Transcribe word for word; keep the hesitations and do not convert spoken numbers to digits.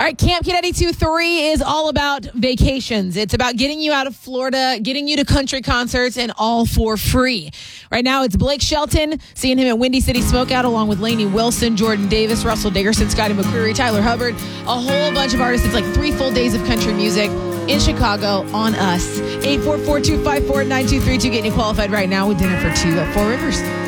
All right, Camp Kennedy two three is all about vacations. It's about getting you out of Florida, getting you to country concerts, and all for free. Right now, it's Blake Shelton, seeing him at Windy City Smokeout, along with Lainey Wilson, Jordan Davis, Russell Dickerson, Scotty McCreery, Tyler Hubbard, a whole bunch of artists. It's like three full days of country music in Chicago on us. eight four four, two five four, nine two three two. Getting you qualified right now with dinner for two at Four Rivers.